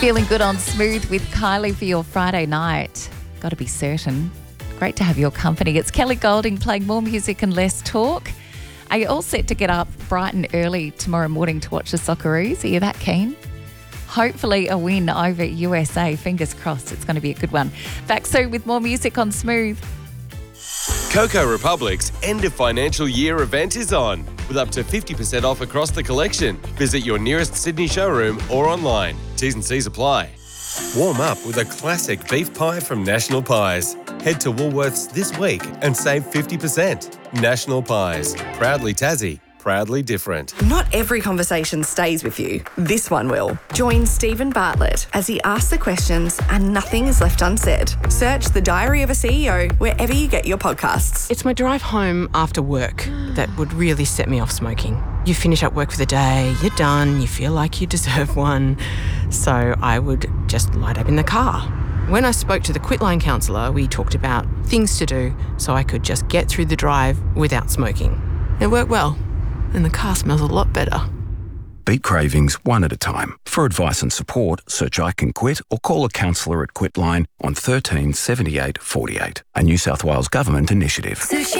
Feeling good on Smooth with Kylie for your Friday night. Got to be certain. Great to have your company. It's Kelly Golding playing more music and less talk. Are you all set to get up bright and early tomorrow morning to watch the Socceroos? Are you that keen? Hopefully a win over USA. Fingers crossed it's going to be a good one. Back soon with more music on Smooth. Coco Republic's end of financial year event is on, with up to 50% off across the collection. Visit your nearest Sydney showroom or online. T's and C's apply. Warm up with a classic beef pie from National Pies. Head to Woolworths this week and save 50%. National Pies. Proudly Tassie. Proudly different. Not every conversation stays with you. This one will. Join Stephen Bartlett as he asks the questions and nothing is left unsaid. Search The Diary of a CEO wherever you get your podcasts. It's my drive home after work that would really set me off smoking. You finish up work for the day, you're done, you feel like you deserve one. So I would just light up in the car. When I spoke to the Quitline counsellor, we talked about things to do so I could just get through the drive without smoking. It worked well. And the car smells a lot better. Beat cravings one at a time. For advice and support, search I Can Quit or call a counsellor at Quitline on 13 78 48. A New South Wales Government initiative. Sushi